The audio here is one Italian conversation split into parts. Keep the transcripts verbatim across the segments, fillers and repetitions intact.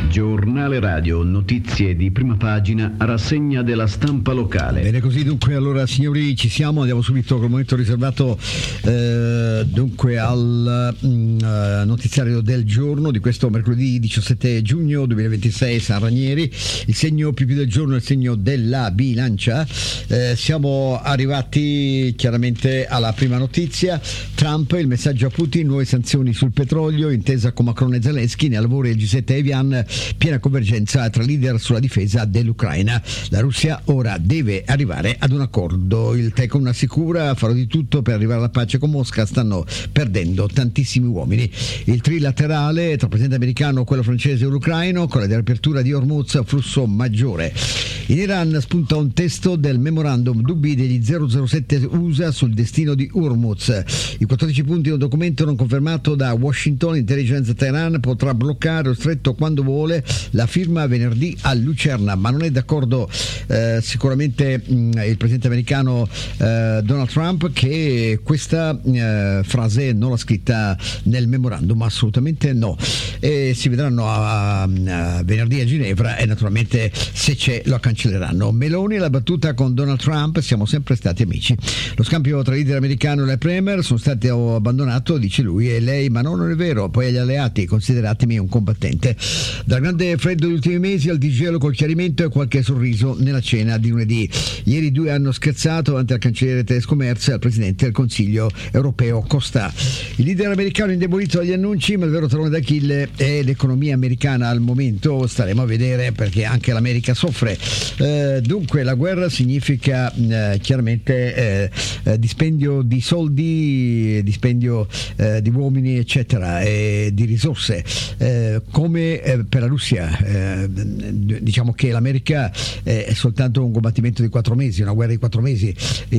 Giornale radio, notizie di prima pagina, rassegna della stampa locale. Bene così, dunque, allora signori, ci siamo, andiamo subito col momento riservato eh, dunque al mh, notiziario del giorno di questo mercoledì diciassette giugno duemilaventisei, San Ranieri. Il segno più più del giorno è il segno della bilancia. Eh, siamo arrivati chiaramente alla prima notizia. Trump, il messaggio a Putin, nuove sanzioni sul petrolio, intesa con Macron e Zelensky, nei lavori del G sette Evian, piena convergenza tra leader sulla difesa dell'Ucraina. La Russia ora deve arrivare ad un accordo. Il Telecom assicura: farò di tutto per arrivare alla pace con Mosca, stanno perdendo tantissimi uomini. Il trilaterale tra il presidente americano, quello francese e l'ucraino, con la riapertura di Hormuz, flusso maggiore. In Iran spunta un testo del memorandum, dubbi degli zero zero sette U S A sul destino di Hormuz. I quattordici punti di un documento non confermato da Washington. Intelligence Teheran potrà bloccare lo stretto quando vuole. La firma venerdì a Lucerna, ma non è d'accordo eh, sicuramente mh, il presidente americano eh, Donald Trump, che questa eh, frase non l'ha scritta nel memorandum, assolutamente no. E si vedranno a, a venerdì a Ginevra e naturalmente se c'è lo cancelleranno. Meloni la battuta con Donald Trump: siamo sempre stati amici. Lo scambio tra il leader americano e la premier sono stati abbandonato, dice lui, e lei: ma no, non è vero, poi agli alleati, consideratemi un combattente. Dal grande freddo degli ultimi mesi al digelo col chiarimento e qualche sorriso nella cena di lunedì. Ieri i due hanno scherzato davanti al cancelliere tedesco Merz e al presidente del Consiglio europeo Costa. Il leader americano indebolito dagli annunci, ma il vero talone d'Achille è l'economia americana al momento. Staremo a vedere, perché anche l'America soffre. Eh, dunque la guerra significa eh, chiaramente eh, eh, dispendio di soldi, dispendio eh, di uomini eccetera, e di risorse. Eh, come eh, per la Russia, eh, diciamo che l'America eh, è soltanto un combattimento di quattro mesi, una guerra di quattro mesi.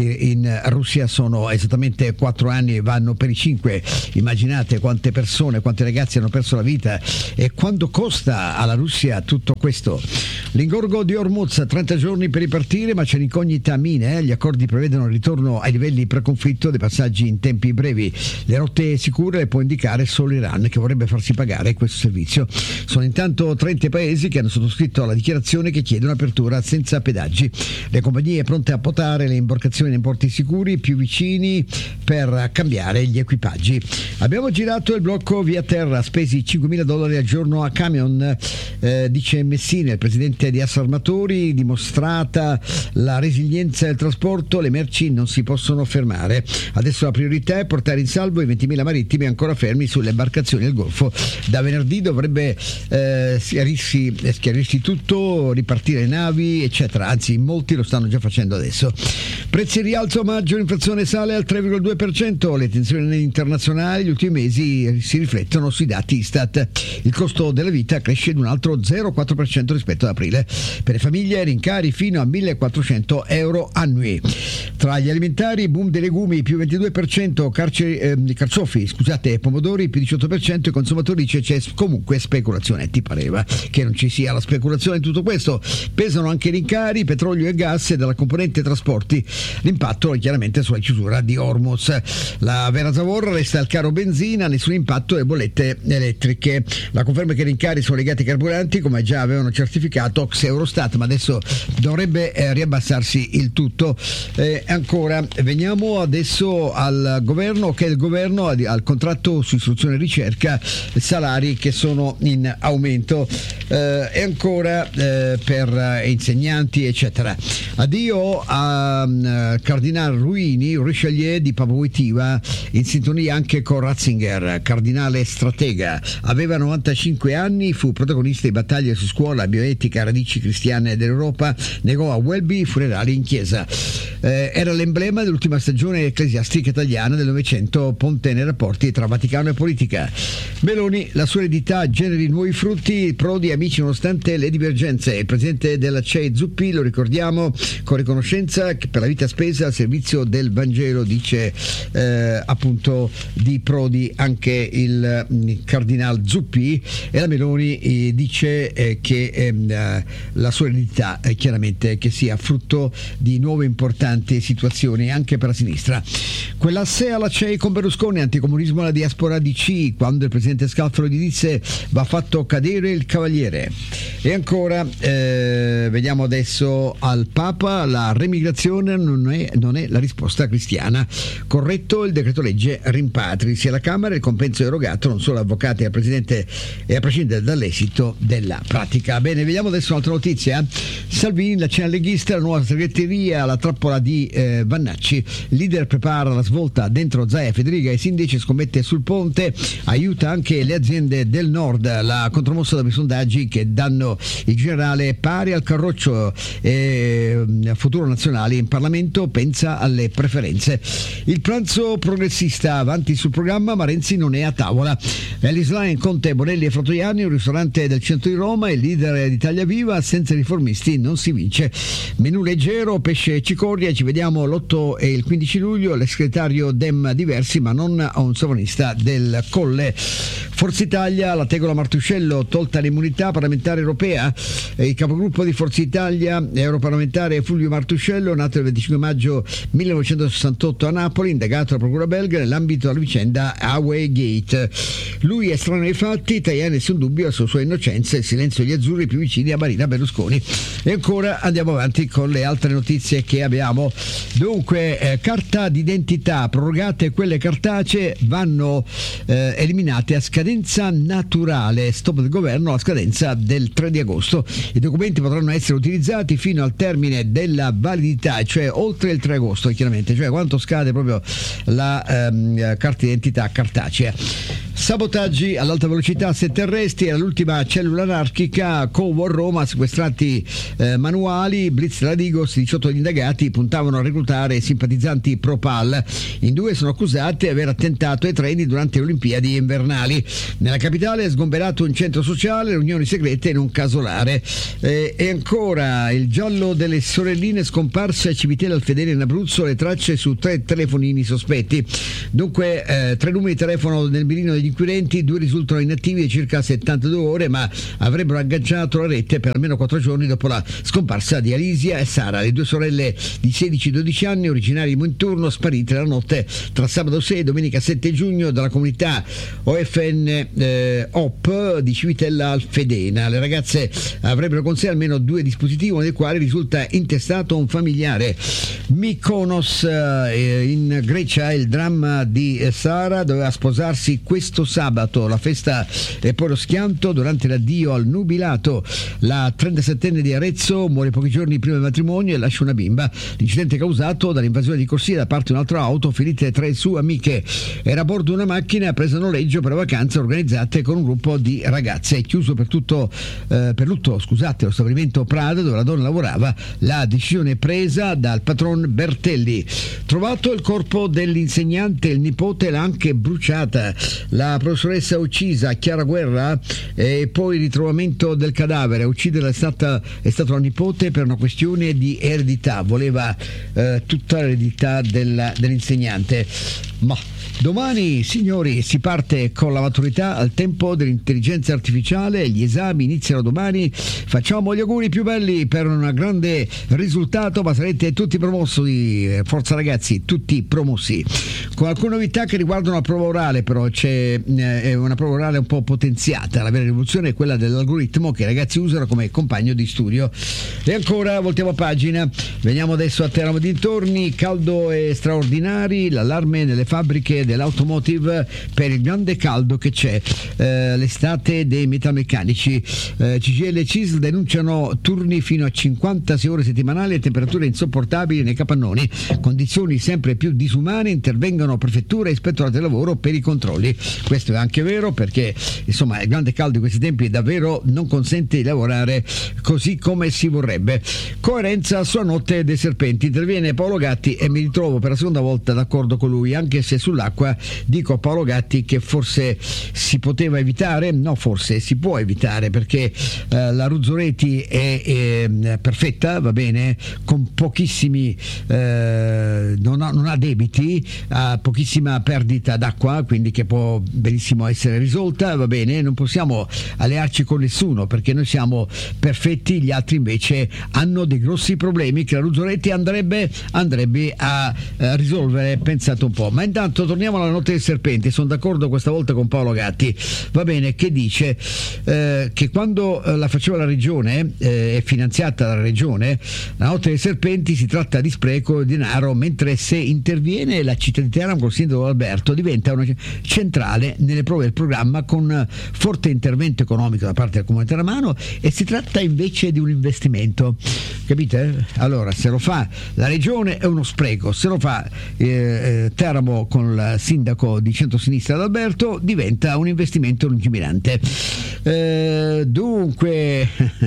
In Russia sono esattamente quattro anni e vanno per i cinque. Immaginate quante persone, quanti ragazzi hanno perso la vita e quanto costa alla Russia tutto questo. L'ingorgo di Hormuz, trenta giorni per ripartire, ma c'è l'incognita mine. Eh? Gli accordi prevedono il ritorno ai livelli pre-conflitto dei passaggi in tempi brevi. Le rotte sicure le può indicare solo Iran, che vorrebbe farsi pagare questo servizio. Sono intanto trenta paesi che hanno sottoscritto la dichiarazione che chiede un'apertura senza pedaggi. Le compagnie pronte a potare le imbarcazioni in porti sicuri più vicini per cambiare gli equipaggi. Abbiamo girato il blocco via terra, spesi cinquemila dollari al giorno a camion, eh, dice Messina, il presidente di Assarmatori. Dimostrata la resilienza del trasporto, le merci non si possono fermare. Adesso la priorità è portare in salvo i ventimila marittimi ancora fermi sulle imbarcazioni del Golfo. Da venerdì dovrebbe eh, schiarirsi, schiarirsi tutto, ripartire le navi eccetera, anzi molti lo stanno già facendo adesso. Prezzi in rialzo a maggio, l'inflazione sale al tre virgola due per cento, le tensioni internazionali gli ultimi mesi si riflettono sui dati Istat. Il costo della vita cresce di un altro zero virgola quattro per cento rispetto ad aprile. Per le famiglie rincari fino a millequattrocento euro annui. Tra gli alimentari, boom dei legumi più ventidue per cento, carci, eh, carciofi, scusate, pomodori più diciotto per cento. I consumatori dice c'è comunque speculazione. Ti pareva che non ci sia la speculazione in tutto questo? Pesano anche i rincari, petrolio e gas, e della componente trasporti. L'impatto è chiaramente sulla chiusura di Hormuz. La vera zavorra resta il caro benzina, nessun impatto alle bollette elettriche. La conferma che i rincari sono legati ai carburanti, come già avevano certificato Ox e Eurostat, ma adesso dovrebbe eh, riabbassarsi il tutto. Eh, ancora, veniamo adesso al governo, che è il governo al, al contratto su istruzione e ricerca, salari che sono in aumento. Eh, e ancora eh, per insegnanti eccetera. Addio a uh, Cardinal Ruini, Richelieu di Pavoitiva, in sintonia anche con Ratzinger, cardinale stratega. Aveva novantacinque anni, fu protagonista di battaglie su scuola, bioetica, radici cristiane dell'Europa, negò a Welby funerali in chiesa. Eh, era l'emblema dell'ultima stagione ecclesiastica italiana del Novecento, ponte nei rapporti tra Vaticano e politica. Meloni, la sua eredità generi nuovi frutti, Prodi amici nonostante le divergenze. Il presidente della C E I Zuppi, lo ricordiamo, con riconoscenza che per la vita spesa al servizio del Vangelo, dice eh, appunto di Prodi anche il, il cardinal Zuppi. E la Meloni eh, dice eh, che eh, la sua eredità è chiaramente che sia frutto di nuove importanti tante situazioni anche per la sinistra. Quell'asse alla C E I con Berlusconi, anticomunismo alla diaspora D C, quando il presidente Scalfaro gli disse va fatto cadere il cavaliere. E ancora eh, vediamo adesso al Papa, la remigrazione non è, non è la risposta cristiana, corretto il decreto legge rimpatri, sia alla Camera il compenso erogato non solo a avvocati e al presidente e a prescindere dall'esito della pratica. Bene, vediamo adesso un'altra notizia. Salvini, la cena leghista, la nuova segreteria, la trappola di eh, Vannacci, il leader prepara la svolta dentro Zaia, Federica e Sindici, scommette sul ponte, aiuta anche le aziende del nord, la contromossa dopo i sondaggi che danno il generale pari al Carroccio, eh, futuro nazionale in Parlamento, pensa alle preferenze. Il pranzo progressista avanti sul programma, ma Renzi non è a tavola. Ellis Line, Conte, Bonelli e Fratoianni, un ristorante del centro di Roma, il leader di Italia Viva, senza riformisti non si vince. Menù leggero, pesce e cicoria, ci vediamo l'otto e il quindici luglio, l'ex segretario Dem diversi ma non a un sovranista del Colle. Forza Italia, la tegola Martuscello, tolta l'immunità parlamentare europea, il capogruppo di Forza Italia, europarlamentare Fulvio Martuscello, nato il venticinque maggio millenovecentosessantotto a Napoli, indagato alla procura belga nell'ambito della vicenda Huawei Gate. Lui è strano ai fatti, Tajani nessun dubbio sulla sua innocenza, il silenzio degli azzurri più vicini a Marina Berlusconi. E ancora andiamo avanti con le altre notizie che abbiamo. Dunque, eh, carta d'identità prorogate, quelle cartacee vanno eh, eliminate a scadenza naturale, stop del governo alla scadenza del tre di agosto. I documenti potranno essere utilizzati fino al termine della validità, cioè oltre il tre agosto chiaramente, cioè quanto scade proprio la ehm, carta d'identità cartacea. Sabotaggi all'alta velocità a sette arresti, era l'ultima cellula anarchica, Covo a Roma, sequestrati eh, manuali, blitz della Digos, diciotto indagati puntavano a reclutare simpatizzanti pro P A L. In due sono accusati di aver attentato ai treni durante le Olimpiadi invernali. Nella capitale è sgomberato un centro sociale, riunioni segrete in un casolare. Eh, e ancora il giallo delle sorelline scomparse a Civitella al Fedele in Abruzzo, le tracce su tre telefonini sospetti. Dunque eh, tre numeri di telefono nel mirino degli inquirenti, due risultano inattivi da circa settantadue ore, ma avrebbero agganciato la rete per almeno quattro giorni dopo la scomparsa di Alisia e Sara, le due sorelle di sedici e dodici anni, originarie di Monturno, sparite la notte tra sabato sei e domenica sette giugno dalla comunità O F N eh, O P di Civitella al Fedena. Le ragazze avrebbero con sé almeno due dispositivi, uno dei quali risulta intestato a un familiare. Mykonos eh, in Grecia, il dramma di Sara, doveva sposarsi questo sabato, la festa e poi lo schianto durante l'addio al nubilato. La trentasettenne di Arezzo muore pochi giorni prima del matrimonio e lascia una bimba. L'incidente causato dall'invasione di corsia da parte di un'altra auto, ferite tre sue amiche. Era a bordo una macchina presa a noleggio per vacanze organizzate con un gruppo di ragazze. Chiuso per tutto eh, per lutto, scusate, lo stabilimento Prada dove la donna lavorava. La decisione presa dal patron Bertelli. Trovato il corpo dell'insegnante, il nipote l'ha anche bruciata. La professoressa uccisa, Chiara Guerra, e poi il ritrovamento del cadavere. A ucciderla è stata è stato la nipote per una questione di eredità, voleva eh, tutta l'eredità della, dell'insegnante. Ma domani, signori, si parte con la maturità al tempo dell'intelligenza artificiale, gli esami iniziano domani, facciamo gli auguri più belli per un grande risultato, ma sarete tutti promossi, forza ragazzi, tutti promossi. Con alcune novità che riguardano la prova orale, però c'è eh, una prova orale un po' potenziata, la vera rivoluzione è quella dell'algoritmo che i ragazzi usano come compagno di studio. E ancora voltiamo pagina, veniamo adesso a Teramo dintorni, caldo e straordinari, l'allarme nelle fabbriche dell'automotive per il grande caldo che c'è, eh, l'estate dei metalmeccanici. eh, C G I L e C I S L denunciano turni fino a cinquantasei ore settimanali e temperature insopportabili nei capannoni, condizioni sempre più disumane, intervengono prefetture e ispettorati del lavoro per i controlli. Questo è anche vero perché insomma il grande caldo di questi tempi davvero non consente di lavorare così come si vorrebbe. Coerenza sulla notte dei serpenti, interviene Paolo Gatti e mi ritrovo per la seconda volta d'accordo con lui, anche anche se sull'acqua dico a Paolo Gatti che forse si poteva evitare, no forse si può evitare, perché eh, la Ruzzoleti è, è perfetta, va bene, con pochissimi eh, non, ha, non ha debiti, ha pochissima perdita d'acqua, quindi che può benissimo essere risolta, va bene, non possiamo allearci con nessuno perché noi siamo perfetti, gli altri invece hanno dei grossi problemi che la Ruzzoleti andrebbe, andrebbe a, a risolvere, pensate un po'. Ma intanto torniamo alla Notte del Serpente, sono d'accordo questa volta con Paolo Gatti, va bene, che dice eh, che quando eh, la faceva la regione, eh, è finanziata dalla regione, la Notte dei Serpenti si tratta di spreco di denaro, mentre se interviene la città di Teramo col sindaco Alberto diventa una centrale nelle prove del programma con forte intervento economico da parte del comune teramano, e si tratta invece di un investimento, capite? Allora se lo fa la regione è uno spreco, se lo fa eh, Teramo con il sindaco di centrosinistra Adalberto diventa un investimento lungimirante. Eh, dunque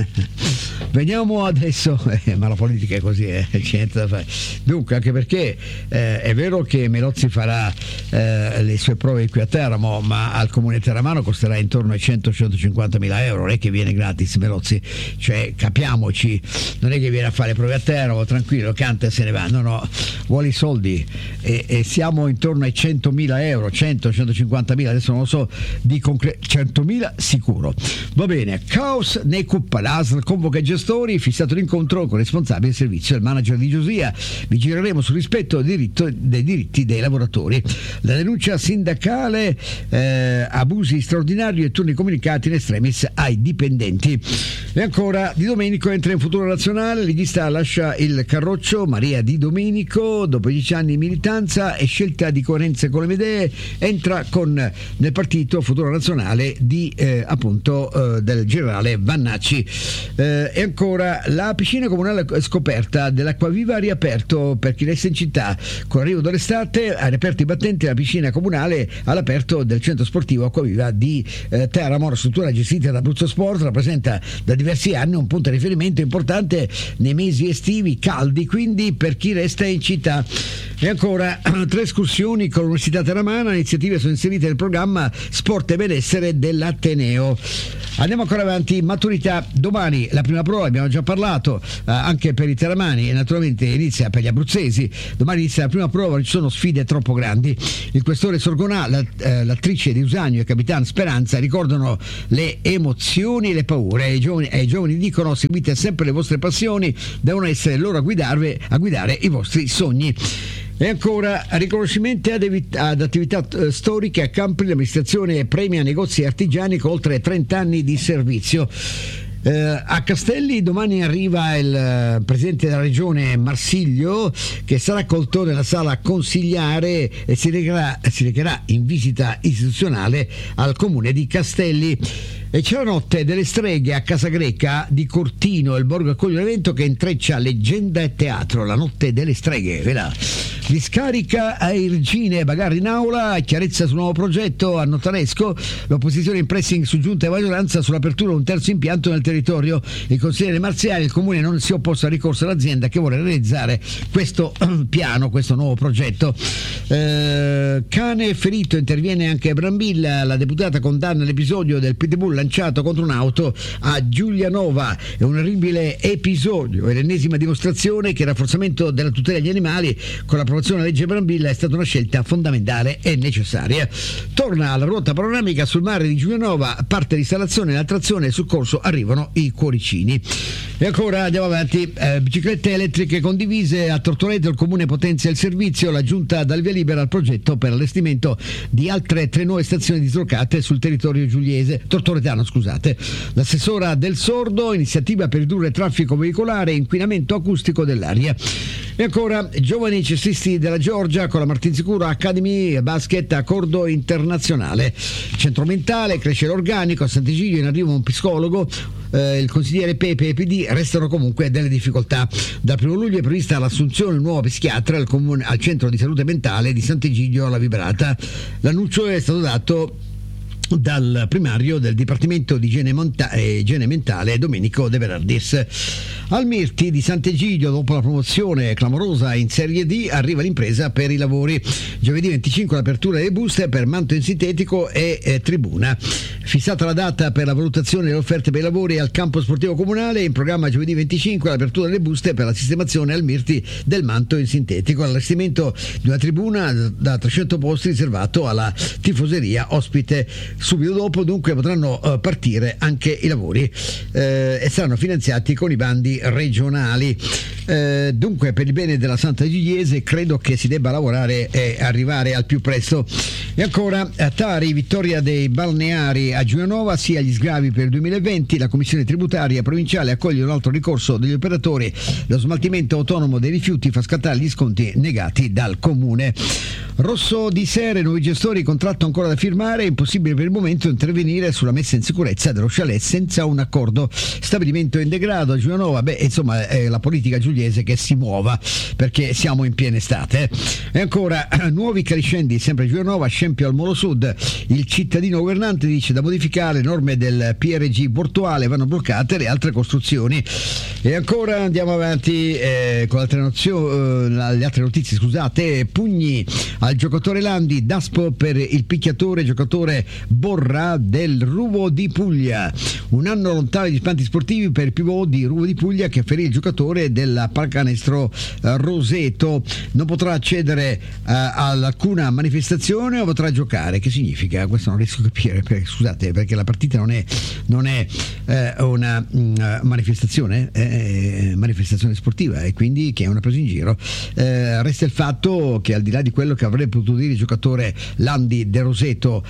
veniamo adesso, eh, ma la politica è così, eh, c'è niente da fare. Dunque, anche perché eh, è vero che Melozzi farà eh, le sue prove qui a Teramo, ma al comune teramano costerà intorno ai cento centocinquanta mila euro, non è che viene gratis Melozzi, cioè capiamoci, non è che viene a fare prove a Teramo, tranquillo, canta e se ne va, no no, vuole i soldi, e, e siamo intorno ai centomila euro, cento centocinquantamila, adesso non lo so di concreto, centomila sicuro. Va bene, caos nei Cuppa, l'A S L convoca i gestori, fissato l'incontro con il responsabile del servizio, il manager di Giosia, vigileremo sul rispetto del diritto, dei diritti dei lavoratori. La denuncia sindacale, eh, abusi straordinari e turni comunicati in extremis ai dipendenti. E ancora Di Domenico entra in Futuro Nazionale, il regista lascia il Carroccio, Maria Di Domenico dopo dieci anni di militanza e scelta di coerenza con le mie idee entra con nel partito Futuro Nazionale di eh, appunto eh, del generale Vannacci. Eh, e ancora la piscina comunale scoperta dell'Acquaviva ha riaperto per chi resta in città, con l'arrivo dell'estate ha riaperto i battenti la piscina comunale all'aperto del centro sportivo Acquaviva di eh, Teramo. La struttura gestita da Abruzzo Sport rappresenta da diversi anni un punto di riferimento importante nei mesi estivi caldi, quindi per chi resta in città. E ancora tre escursioni con l'Università Teramana, le iniziative sono inserite nel programma Sport e Benessere dell'Ateneo. Andiamo ancora avanti, maturità, domani la prima prova, abbiamo già parlato, eh, anche per i teramani e naturalmente inizia per gli abruzzesi, domani inizia la prima prova, non ci sono sfide troppo grandi. Il questore Sorgonà, la, eh, l'attrice di Usagno e Capitan Speranza ricordano le emozioni e le paure, e i giovani, e i giovani dicono seguite sempre le vostre passioni, devono essere loro a guidarvi, a guidare i vostri sogni. E ancora riconoscimenti ad, evit- ad attività uh, storiche a Campri, l'amministrazione premia negozi e artigiani con oltre trenta anni di servizio. Uh, a Castelli domani arriva il uh, presidente della regione Marsiglio, che sarà accolto nella sala consigliare e si recherà, si recherà in visita istituzionale al comune di Castelli. E c'è la Notte delle Streghe a Casa Greca di Cortino, il borgo accoglie un evento che intreccia leggenda e teatro, la Notte delle Streghe, vedrà. Discarica a Irgine, bagarre in aula, chiarezza sul nuovo progetto a Notaresco, l'opposizione in pressing su giunta e maggioranza sull'apertura di un terzo impianto nel territorio. Il consigliere Marziali, il comune non si è opposto al ricorso all'azienda che vuole realizzare questo piano, questo nuovo progetto. Eh, cane ferito, interviene anche Brambilla, la deputata condanna l'episodio del pitbull lanciato contro un'auto a Giulianova. È un orribile episodio, è l'ennesima dimostrazione che il rafforzamento della tutela degli animali con l'approvazione della legge Brambilla è stata una scelta fondamentale e necessaria. Torna alla ruota panoramica sul mare di Giulianova, a parte l'installazione, l'attrazione e il soccorso arrivano i cuoricini. E ancora andiamo avanti, eh, biciclette elettriche condivise a Tortoreto, il comune potenzia il servizio, la giunta dà il via libera al progetto per l'allestimento di altre tre nuove stazioni dislocate sul territorio giuliese, tortoretano scusate. L'assessora Del Sordo, iniziativa per ridurre traffico veicolare e inquinamento acustico dell'aria. E ancora giovani cestisti della Giorgia con la Martinsicuro Academy Basket accordo internazionale. Centro mentale, cresce l'organico, a Sant'Egidio in arrivo un psicologo. Eh, il consigliere Pepe e P D restano comunque delle difficoltà. Dal primo luglio è prevista l'assunzione di un nuovo psichiatra al, comune, al centro di salute mentale di Sant'Egidio alla Vibrata. L'annuncio è stato dato dal primario del Dipartimento di Igiene, Monta- e Igiene Mentale Domenico De Bernardis. Al Mirti di Sant'Egidio, dopo la promozione clamorosa in Serie D, arriva l'impresa per i lavori. Giovedì venticinque l'apertura delle buste per manto in sintetico e eh, tribuna. Fissata la data per la valutazione delle offerte per i lavori al campo sportivo comunale, in programma giovedì venticinque l'apertura delle buste per la sistemazione al Mirti del manto in sintetico, allestimento di una tribuna da trecento posti riservato alla tifoseria ospite. Subito dopo dunque potranno uh, partire anche i lavori eh, e saranno finanziati con i bandi regionali. Eh, dunque, per il bene della Santa Gigliese credo che si debba lavorare e arrivare al più presto. E ancora a Tari, vittoria dei balneari a Giulianova, sia gli sgravi per il duemilaventi. La commissione tributaria provinciale accoglie un altro ricorso degli operatori. Lo smaltimento autonomo dei rifiuti fa scattare gli sconti negati dal comune. Rosso di Sere, nuovi gestori, contratto ancora da firmare, è impossibile per il momento intervenire sulla messa in sicurezza dello chalet senza un accordo. Stabilimento in degrado a Giulianova, beh insomma è la politica giuliese che si muova perché siamo in piena estate. E ancora nuovi caliscendi sempre a Giulianova, scempio al Molo Sud, il cittadino governante dice da modificare le norme del P R G portuale, vanno bloccate le altre costruzioni. E ancora andiamo avanti eh, con altre nozio, eh, le altre notizie, scusate. Pugni al giocatore Landi, Daspo per il picchiatore giocatore Borra del Ruvo di Puglia. Un anno lontano gli spanti sportivi per il pivot di Ruvo di Puglia che ferì il giocatore della pallacanestro eh, Roseto. Non potrà accedere eh, ad alcuna manifestazione o potrà giocare. Che significa? Questo non riesco a capire, perché, scusate, perché la partita non è, non è eh, una mh, manifestazione, è manifestazione sportiva, e quindi che è una presa in giro. Eh, resta il fatto che al di là di quello che avrebbe potuto dire il giocatore Landi De Roseto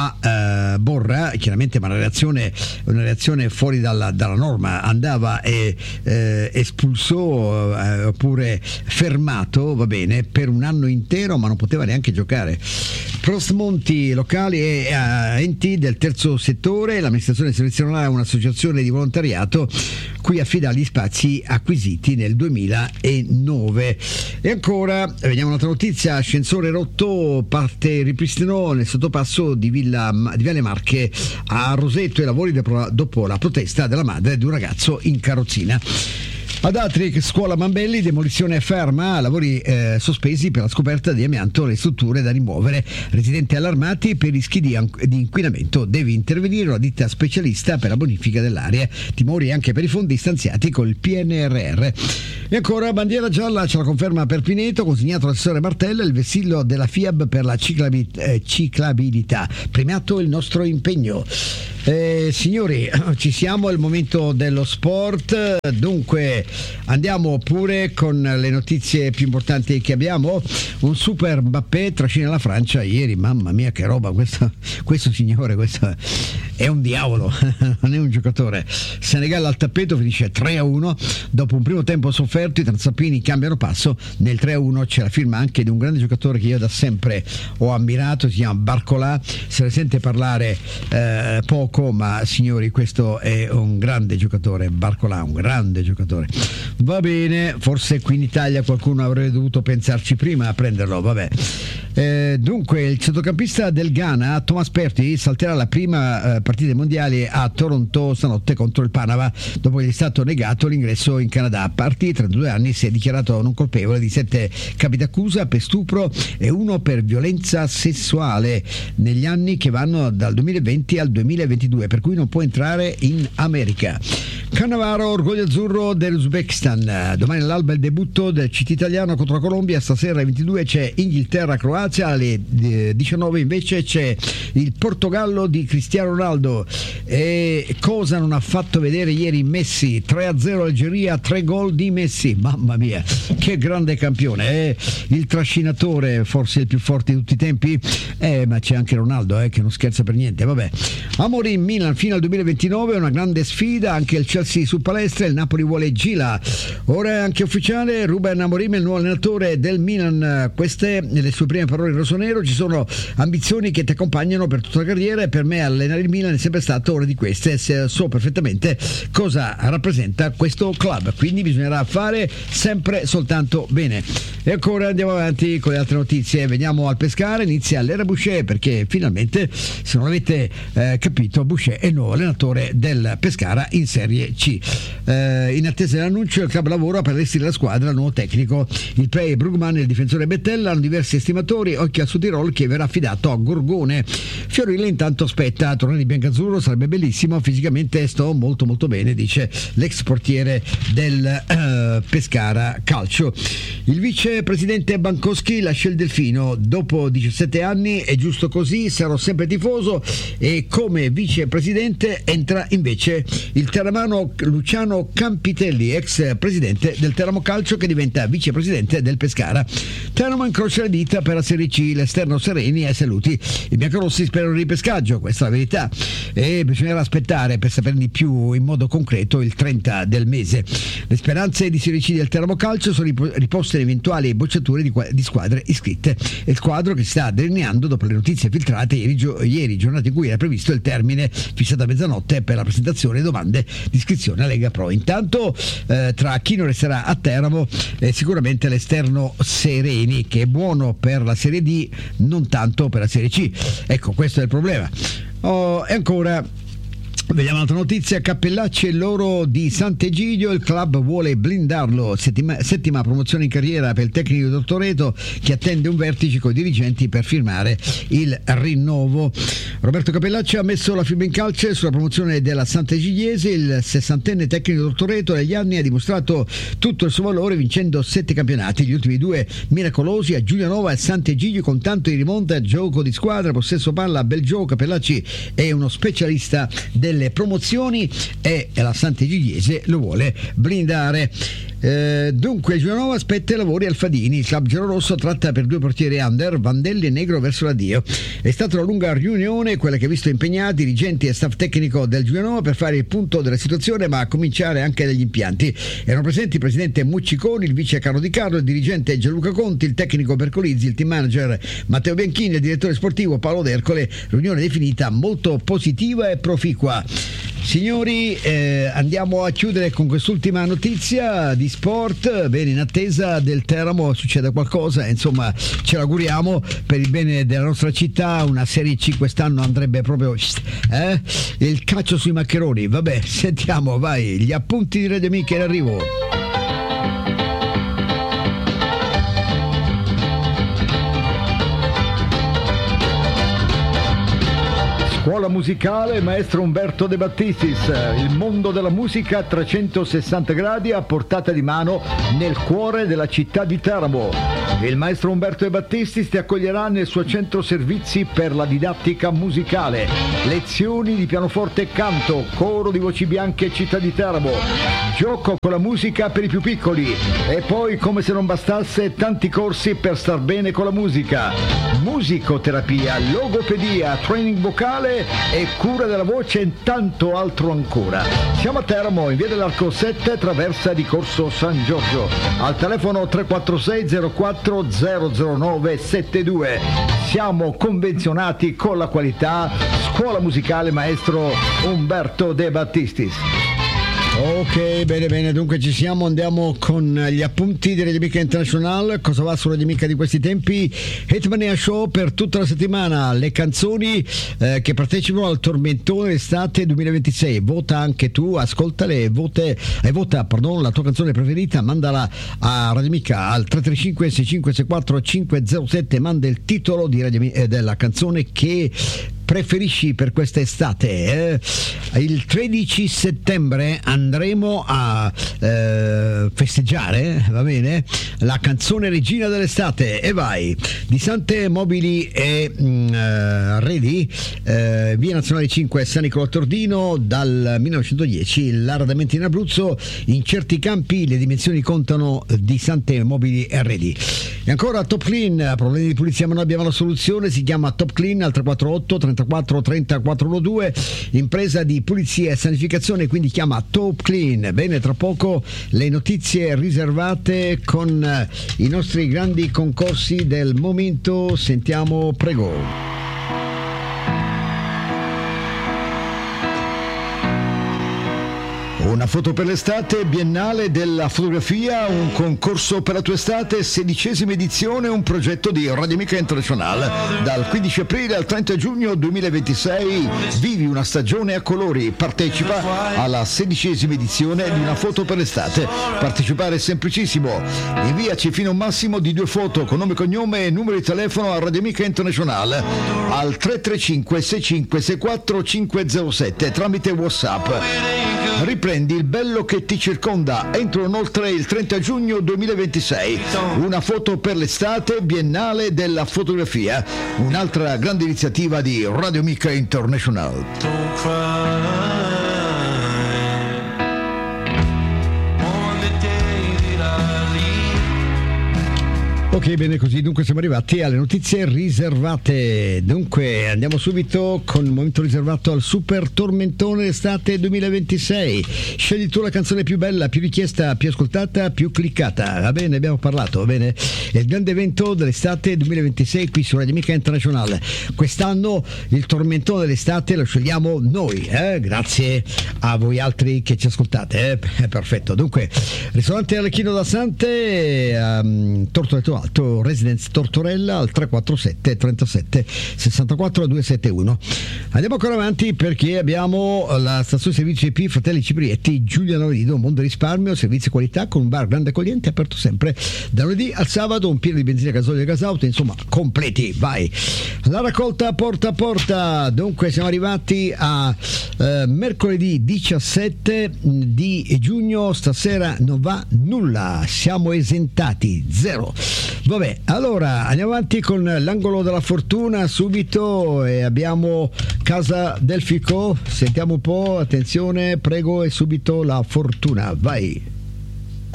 a eh, Borra, chiaramente, ma una reazione, una reazione fuori dalla, dalla norma, andava e eh, espulso eh, oppure fermato, va bene, per un anno intero, ma non poteva neanche giocare. Prostmonti locali e uh, enti del terzo settore, l'amministrazione selezionerà un'associazione di volontariato cui affida gli spazi acquisiti nel duemilanove. E ancora vediamo un'altra notizia: ascensore rotto, parte ripristino nel sottopasso di Villa di Viale Marche a Roseto, e lavori dopo la protesta della madre di un ragazzo in carrozzina. Ad Atric, scuola Mambelli, demolizione ferma, lavori eh, sospesi per la scoperta di amianto, le strutture da rimuovere, residenti allarmati per rischi di, di inquinamento, deve intervenire una ditta specialista per la bonifica dell'area, timori anche per i fondi stanziati col P N R R. E ancora bandiera gialla, ce la conferma per Pineto, consegnato all'assessore Martella il vessillo della F I A B per la ciclabilità, eh, ciclabilità. Premiato il nostro impegno. Eh, signori, ci siamo, è il momento dello sport, dunque andiamo pure con le notizie più importanti che abbiamo. Un super Mbappé trascina la Francia ieri, mamma mia che roba, questo, questo signore, questo è un diavolo, non è un giocatore. Senegal al tappeto, finisce tre a uno, dopo un primo tempo sofferto i transalpini cambiano passo, nel tre a uno c'è la firma anche di un grande giocatore che io da sempre ho ammirato, si chiama Barcola, se ne sente parlare eh, poco, ma signori questo è un grande giocatore, Barcola, un grande giocatore. Va bene, forse qui in Italia qualcuno avrebbe dovuto pensarci prima a prenderlo, vabbè. Eh, dunque il centrocampista del Ghana Thomas Partey salterà la prima eh, partita mondiale a Toronto stanotte contro il Panama dopo che gli è stato negato l'ingresso in Canada. Partey, trentadue anni, si è dichiarato non colpevole di sette capi d'accusa per stupro e uno per violenza sessuale negli anni che vanno dal duemilaventi al duemilaventidue, per cui non può entrare in America. Cannavaro, orgoglio azzurro dell'Uzbekistan. Domani all'alba il debutto del C T italiano contro la Colombia, stasera alle ventidue c'è Inghilterra-Croazia, alle diciannove invece c'è il Portogallo di Cristiano Ronaldo. E cosa non ha fatto vedere ieri Messi? tre a zero Algeria, tre gol di Messi, mamma mia che grande campione, eh? Il trascinatore, forse il più forte di tutti i tempi, eh, ma c'è anche Ronaldo eh, che non scherza per niente. Vabbè, Amorim, Milan fino al duemilaventinove, una grande sfida, anche il Chelsea su palestra, il Napoli vuole Gila. Ora è anche ufficiale, Ruben Amorim è il nuovo allenatore del Milan. Queste le sue prime parole in rossonero. Ci sono ambizioni che ti accompagnano per tutta la carriera e per me allenare il Milan è sempre stata una di queste. So perfettamente cosa rappresenta questo club, quindi bisognerà fare sempre soltanto bene. E ancora andiamo avanti con le altre notizie. Veniamo al Pescara, inizia l'era Boucher, perché finalmente, se non avete eh, capito, Boucher è il nuovo allenatore del Pescara in Serie C. Eh, in attesa dell'annuncio, il club lavora per allestire la squadra al nuovo tecnico. Il play Brugman e il difensore Bettella hanno diversi estimatori. Occhio al Sudtirol che verrà affidato a Gorgone. Fiorile intanto aspetta, tornare di biancazzurro sarebbe bellissimo, fisicamente sto molto molto bene, dice l'ex portiere del eh, Pescara Calcio. Il vicepresidente Bankowski lascia il Delfino, dopo diciassette anni è giusto così, sarò sempre tifoso, e come vicepresidente entra invece il terramano Luciano Campitelli, ex presidente del Teramo Calcio, che diventa vicepresidente del Pescara. Teramo incrocia le dita per la Serie C, l'esterno Sereni ai saluti. I biancorossi sperano il ripescaggio, questa è la verità, e bisognerà aspettare per saperne di più in modo concreto il trenta del mese. Le speranze di Serie C del Teramo Calcio sono riposte in eventuali bocciature di, di squadre iscritte, e il quadro che si sta delineando dopo le notizie filtrate ieri, gio- ieri giornata in cui era previsto il termine fissato a mezzanotte per la presentazione delle domande di iscrizione a Lega Pro. Intanto eh, tra chi non resterà a Teramo eh, sicuramente l'esterno Sereni, che è buono per la Serie D, non tanto per la Serie C. Ecco, questo è il problema. Oh, e ancora vediamo un'altra notizia. Cappellacci e loro di Sant'Egidio, il club vuole blindarlo. Settima, settima promozione in carriera per il tecnico di Tortoreto, che attende un vertice con i dirigenti per firmare il rinnovo. Roberto Cappellacci ha messo la firma in calce sulla promozione della Sant'Egidiese. Il sessantenne tecnico di Tortoreto negli anni ha dimostrato tutto il suo valore, vincendo sette campionati, gli ultimi due miracolosi a Giulianova e Sant'Egidio, con tanto di rimonta, gioco di squadra, possesso palla, bel gioco. Cappellacci è uno specialista del le promozioni e la Sant'Egidiese lo vuole blindare. Eh, dunque Giulianova aspetta i lavori al Fadini. Il club giallorosso tratta per due portieri under, Vandelli e Negro, verso l'addio. È stata una lunga riunione quella che ha visto impegnati dirigenti e staff tecnico del Giulianova per fare il punto della situazione, ma a cominciare anche dagli impianti. Erano presenti il presidente Mucciconi, il vice Carlo Di Carlo, il dirigente Gianluca Conti, il tecnico Bercolizzi, il team manager Matteo Bianchini e il direttore sportivo Paolo D'Ercole. Riunione definita molto positiva e proficua. Signori, eh, andiamo a chiudere con quest'ultima notizia di sport. Bene, in attesa del Teramo succeda qualcosa, insomma ce l'auguriamo per il bene della nostra città. Una Serie C quest'anno andrebbe proprio eh? il calcio sui maccheroni. Vabbè, sentiamo, vai, gli appunti di Radio Amiche in arrivo. Scuola musicale Maestro Umberto De Battistis, il mondo della musica a trecentosessanta gradi a portata di mano nel cuore della città di Teramo. Il maestro Umberto De Battistis ti accoglierà nel suo centro servizi per la didattica musicale, lezioni di pianoforte e canto, coro di voci bianche città di Teramo, gioco con la musica per i più piccoli e poi, come se non bastasse, tanti corsi per star bene con la musica, musicoterapia, logopedia, training vocale e cura della voce e tanto altro ancora. Siamo a Teramo, in via dell'Arco sette, traversa di Corso San Giorgio, al telefono tre quattro sei zero quattro zero zero nove sette due. Siamo convenzionati con la qualità. Scuola musicale Maestro Umberto De Battistis. Ok, bene bene, dunque ci siamo, andiamo con gli appunti di Radio Amica International. Cosa va su Radio Amica di questi tempi? Hitmania Show per tutta la settimana, le canzoni eh, che partecipano al tormentone estate duemilaventisei. Vota anche tu, ascoltale, vote, eh, vota pardon, la tua canzone preferita, mandala a Radio Amica al tre tre cinque sei cinque sei quattro cinque zero sette, manda il titolo di Radio, eh, della canzone che preferisci per quest'estate. Eh? Il tredici settembre andremo a eh, festeggiare, va bene, la canzone regina dell'estate, e vai, di Sante Mobili e mh, Arredi, eh, via Nazionale cinque, San Nicolò Tordino, dal millenovecentodieci, l'arredamento in Abruzzo, in certi campi le dimensioni contano, di Sante Mobili e Arredi. E ancora Top Clean, problemi di pulizia ma noi abbiamo la soluzione, si chiama Top Clean al tre quattro otto trentaquattro trenta quattrocentododici, impresa di pulizia e sanificazione, quindi chiama Top Clean. Bene, tra poco le notizie riservate con i nostri grandi concorsi del momento, sentiamo, prego. Una foto per l'estate, Biennale della fotografia, un concorso per la tua estate, sedicesima edizione, un progetto di Radio Amica International. Dal quindici aprile al trenta giugno duemilaventisei vivi una stagione a colori, partecipa alla sedicesima edizione di Una foto per l'estate. Partecipare è semplicissimo, inviaci fino a un massimo di due foto con nome, cognome e numero di telefono a Radio Amica International al tre tre cinque sei cinque sei quattro cinque zero sette tramite WhatsApp. Riprendi il bello che ti circonda entro inoltre il trenta giugno duemilaventisei. Una foto per l'estate, Biennale della fotografia, un'altra grande iniziativa di Radio Amica International. Ok, bene così, dunque siamo arrivati alle notizie riservate. Dunque andiamo subito con il momento riservato al Super Tormentone Estate duemilaventisei. Scegli tu la canzone più bella, più richiesta, più ascoltata, più cliccata. Va bene, abbiamo parlato, va bene. È il grande evento dell'estate duemilaventisei qui su Radio Amica Internazionale. Quest'anno il Tormentone dell'estate lo scegliamo noi, eh? Grazie a voi altri che ci ascoltate, eh? Perfetto. Dunque, ristorante Arlecchino da Sante, um, Tortoretto Alto, Residence Tortorella al tre quattro sette trentasette sessantaquattro duecentosettantuno. Andiamo ancora avanti perché abbiamo la stazione servizio I P Fratelli Ciprietti, Giuliano Rido, Mondo Risparmio, servizi e qualità con un bar grande accogliente aperto sempre da lunedì al sabato, un pieno di benzina, gasolio e gasauto, insomma completi, vai. La raccolta porta a porta, dunque siamo arrivati a eh, mercoledì diciassette di giugno, stasera non va nulla, siamo esentati, zero. Vabbè, allora andiamo avanti con l'angolo della fortuna subito e abbiamo Casa del Fico, sentiamo un po', attenzione, prego, e subito la fortuna, vai.